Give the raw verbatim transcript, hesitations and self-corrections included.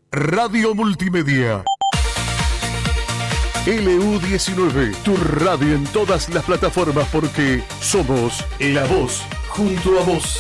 Radio Multimedia. L U diecinueve, tu radio en todas las plataformas porque somos la voz junto a vos.